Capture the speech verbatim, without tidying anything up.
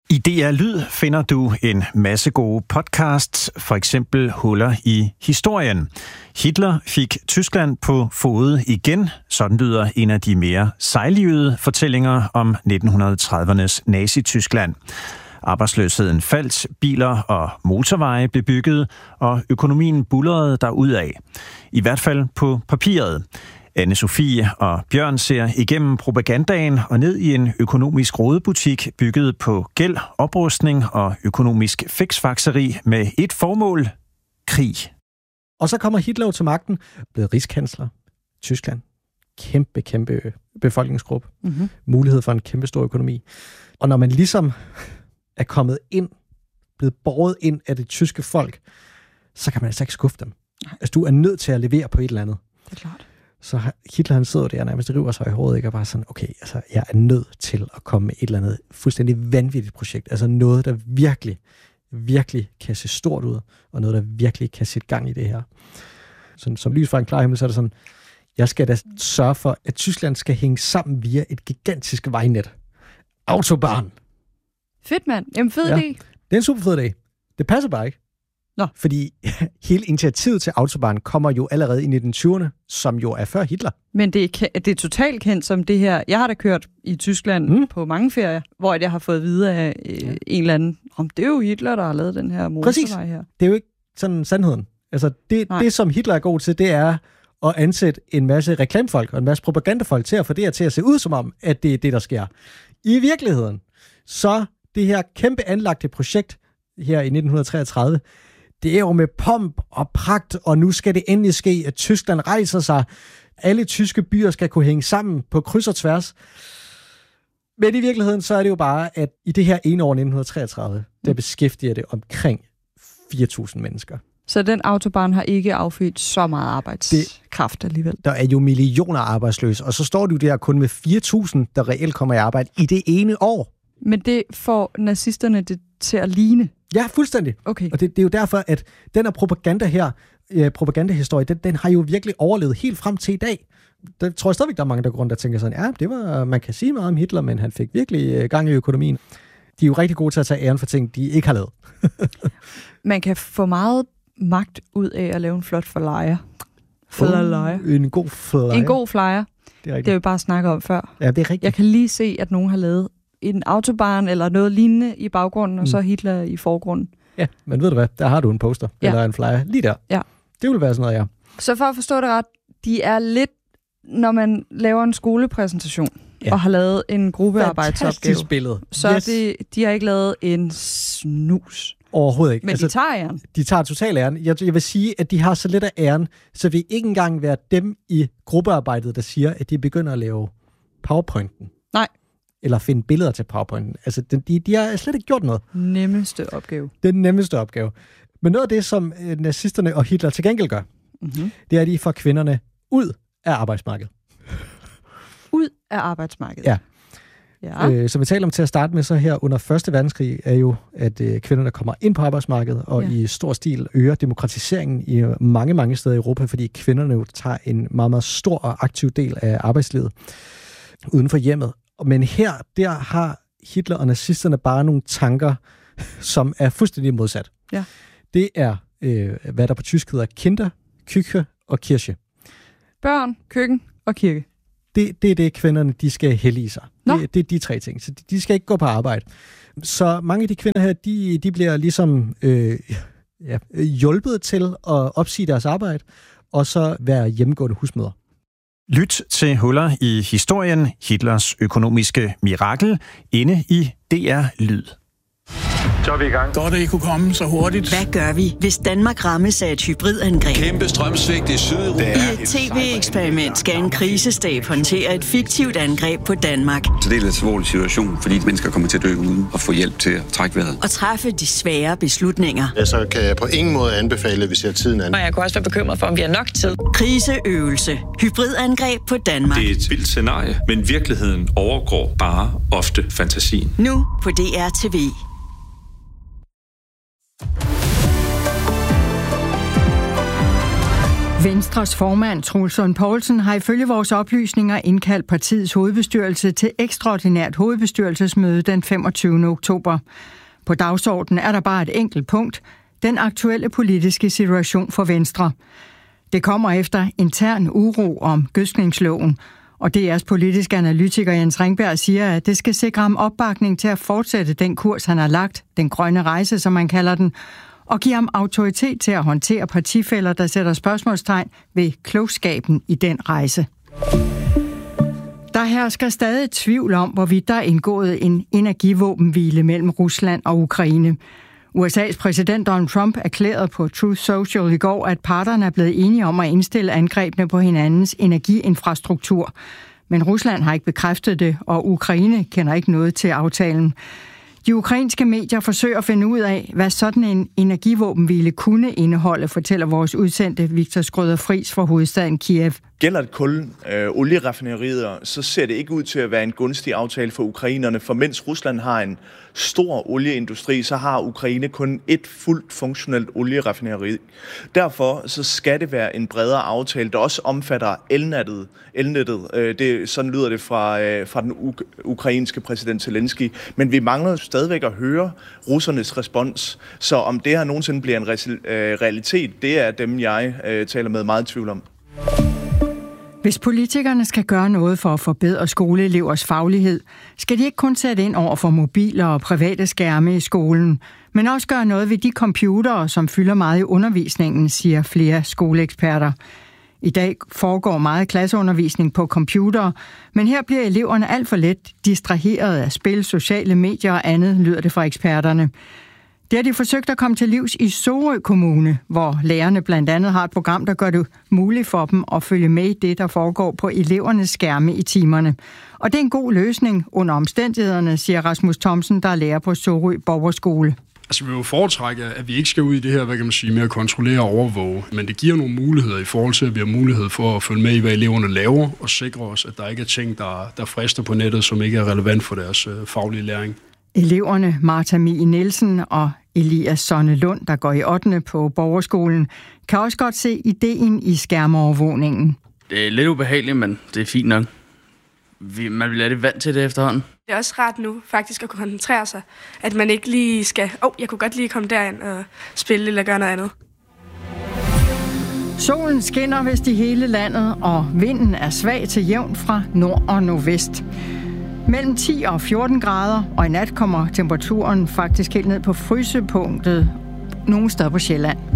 I D R Lyd finder du en masse gode podcasts, for eksempel Huller i historien. Hitler fik Tyskland på fode igen, sådan lyder en af de mere sejlivede fortællinger om nitten tredivernes Nazi-Tyskland. Arbejdsløsheden faldt, biler og motorveje blev bygget, og økonomien buldrede derudad. I hvert fald på papiret. Anne-Sophie og Bjørn ser igennem propagandaen og ned i en økonomisk rodebutik bygget på gæld, oprustning og økonomisk fiksfakseri med et formål: krig. Og så kommer Hitler til magten, blevet rigskansler. Tyskland. Kæmpe, kæmpe befolkningsgruppe. Mm-hmm. Mulighed for en kæmpe stor økonomi. Og når man ligesom er kommet ind, blevet båret ind af det tyske folk, så kan man altså ikke skuffe dem. Altså, du er nødt til at levere på et eller andet. Det er klart. Så Hitler, han sidder der og nærmest river sig i håret, ikke? Og bare sådan, okay, altså, jeg er nødt til at komme med et eller andet fuldstændig vanvittigt projekt. Altså noget, der virkelig, virkelig kan se stort ud, og noget, der virkelig kan sætte gang i det her. Så, som lys fra en klar himmel, så er det sådan, jeg skal da sørge for, at Tyskland skal hænge sammen via et gigantisk vejnet. Autobahn. Fedt, mand. Jamen, fed ja. idé. Det er en super fed idé. Det passer bare ikke. Nå. Fordi hele initiativet til Autobahn kommer jo allerede i nitten tyverne, som jo er før Hitler. Men det er, det er totalt kendt som det her. Jeg har da kørt i Tyskland mm. på mange ferier, hvor jeg har fået at vide af øh, ja. en eller anden, om det er jo Hitler, der har lavet den her motorvej her. Det er jo ikke sådan sandheden. Altså det, det, som Hitler er god til, det er at ansætte en masse reklamefolk og en masse propagandafolk til at få det her til at se ud som om, at det er det, der sker. I virkeligheden, så det her kæmpe anlagte projekt her i nitten treogtredive, det er jo med pomp og pragt, og nu skal det endelig ske, at Tyskland rejser sig. Alle tyske byer skal kunne hænge sammen på kryds og tværs. Men i virkeligheden, så er det jo bare, at i det her ene år nitten treogtredive, der beskæftiger det omkring fire tusind mennesker. Så den autobahn har ikke affødt så meget arbejdskraft det, alligevel? Der er jo millioner arbejdsløse, og så står du der kun med fire tusind, der reelt kommer i arbejde i det ene år. Men det får nazisterne det til at ligne? Ja, fuldstændig. Okay. Og det, det er jo derfor, at den her propaganda her, eh, propagandahistorie, den, den har jo virkelig overlevet helt frem til i dag. Der tror jeg stadigvæk, der er mange, der går rundt og tænker sådan, ja, det var, man kan sige meget om Hitler, men han fik virkelig gang i økonomien. De er jo rigtig gode til at tage æren for ting, de ikke har lavet. Man kan få meget magt ud af at lave en flot flyer. Flyer. Uh, en god flyer. En god flyer. Det er rigtigt. Det har vi bare snakket om før. Ja, det er rigtigt. Jeg kan lige se, at nogen har lavet en autobahn eller noget lignende i baggrunden, og mm. så Hitler i forgrunden. Ja, men ved du hvad? Der har du en poster, ja. Eller en flyer, lige der. Ja. Det vil være sådan noget, ja. Så for at forstå det ret, de er lidt, når man laver en skolepræsentation, ja. og har lavet en gruppearbejdsopgave. Fantastisk billede. Så yes. det, de har ikke lavet en snus. Overhovedet ikke. Men altså, de tager æren. De tager total æren. Jeg, jeg vil sige, at de har så lidt af æren, så vi ikke engang være dem i gruppearbejdet, der siger, at de begynder at lave PowerPointen. Nej. Eller finde billeder til PowerPointen. Altså, de, de har slet ikke gjort noget. Nemmeste opgave. Den nemmeste opgave. Men noget af det, som nazisterne og Hitler til gengæld gør, mm-hmm. det er, at de får kvinderne ud af arbejdsmarkedet. Ud af arbejdsmarkedet? Ja. ja. Øh, som vi taler om til at starte med, så her under første verdenskrig, er jo, at øh, kvinderne kommer ind på arbejdsmarkedet, og ja. i stor stil øger demokratiseringen i mange, mange steder i Europa, fordi kvinderne jo tager en meget, meget stor og aktiv del af arbejdslivet uden for hjemmet. Men her, der har Hitler og nazisterne bare nogle tanker, som er fuldstændig modsat. Ja. Det er, øh, hvad der på tysk hedder Kinder, Küche og Kirche. Børn, køkken og kirke. Det, det er det, kvinderne de skal hælde i sig. Det, det er de tre ting. Så de, de skal ikke gå på arbejde. Så mange af de kvinder her, de, de bliver ligesom øh, ja, hjulpet til at opsige deres arbejde, og så være hjemmegående husmødre. Lyt til Huller i historien, Hitlers økonomiske mirakel, inde i D R Lyd. Så er vi i gang. Godt, at I kunne komme så hurtigt. Hvad gør vi, hvis Danmark rammes af et hybridangreb? Kæmpe strømsvigt i Sydeuropa. I et tv-eksperiment skal en krisestab håndtere et fiktivt angreb på Danmark. Så det er en lidt alvorlig situation, fordi mennesker kommer til at dø uden at få hjælp til at trække vejret. Og træffe de svære beslutninger. Ja, så kan jeg på ingen måde anbefale, hvis jeg har tiden an. Og jeg kunne også være bekymret for, om vi har nok tid. Kriseøvelse. Hybridangreb på Danmark. Det er et vildt scenarie, men virkeligheden overgår bare ofte fantasien. Nu på D R T V. Venstres formand, Troels Lund Poulsen, har ifølge vores oplysninger indkaldt partiets hovedbestyrelse til ekstraordinært hovedbestyrelsesmøde den femogtyvende oktober. På dagsordenen er der bare et enkelt punkt: den aktuelle politiske situation for Venstre. Det kommer efter intern uro om gødskningsloven, og D R's politiske analytiker Jens Ringberg siger, at det skal sikre ham opbakning til at fortsætte den kurs, han har lagt, den grønne rejse, som man kalder den, og give ham autoritet til at håndtere partifæller, der sætter spørgsmålstegn ved klogskaben i den rejse. Der hersker stadig tvivl om, hvorvidt der er indgået en energivåbenhvile mellem Rusland og Ukraine. U S A's præsident Donald Trump erklærede på Truth Social i går, at parterne er blevet enige om at indstille angrebene på hinandens energiinfrastruktur. Men Rusland har ikke bekræftet det, og Ukraine kender ikke noget til aftalen. De ukrainske medier forsøger at finde ud af, hvad sådan en energivåbenhvile kunne indeholde, fortæller vores udsendte Victor Skrøder Friis fra hovedstaden Kiev. Gælder det kul, øh, olieraffinerier, så ser det ikke ud til at være en gunstig aftale for ukrainerne, for mens Rusland har en stor olieindustri, så har Ukraine kun et fuldt funktionelt olieraffineri. Derfor så skal det være en bredere aftale, der også omfatter elnettet. elnettet. Øh, det, sådan lyder det fra, øh, fra den uk- ukrainske præsident Zelensky. Men vi mangler stadigvæk at høre russernes respons. Så om det her nogensinde bliver en re- øh, realitet, det er dem, jeg øh, taler med meget tvivl om. Hvis politikerne skal gøre noget for at forbedre skoleelevers faglighed, skal de ikke kun sætte ind over for mobiler og private skærme i skolen, men også gøre noget ved de computere, som fylder meget i undervisningen, siger flere skoleeksperter. I dag foregår meget klasseundervisning på computere, men her bliver eleverne alt for let distraheret af spil, sociale medier og andet, lyder det fra eksperterne. Det har de forsøgt at komme til livs i Sorø Kommune, hvor lærerne blandt andet har et program, der gør det muligt for dem at følge med i det, der foregår på elevernes skærme i timerne. Og det er en god løsning under omstændighederne, siger Rasmus Thomsen, der er lærer på Sorø Borgerskole. Altså, vi vil jo foretrække, at vi ikke skal ud i det her, hvad kan man sige, med at kontrollere og overvåge. Men det giver nogle muligheder i forhold til, at vi har mulighed for at følge med i, hvad eleverne laver, og sikre os, at der ikke er ting, der, der frister på nettet, som ikke er relevant for deres øh, faglige læring. Eleverne Martha Mie Nielsen og Elias Sonne Lund, der går i ottende på Borgerskolen, kan også godt se ideen i skærmovervågningen. Det er lidt ubehageligt, men det er fint nok. Vi, man bliver lidt vant til det efterhånden. Det er også rart nu faktisk at kunne koncentrere sig, at man ikke lige skal, åh, oh, jeg kunne godt lige komme derind og spille eller gøre noget andet. Solen skinner vist i hele landet, og vinden er svag til jævn fra nord og nordvest. Mellem ti og fjorten grader, og i nat kommer temperaturen faktisk helt ned på frysepunktet nogle steder på Sjælland.